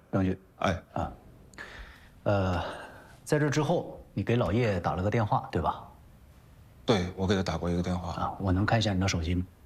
郑局， 哎， 在这之后，你给老叶打了个电话，对吧？ 对，我给他打过一个电话。 我能看一下你的手机吗？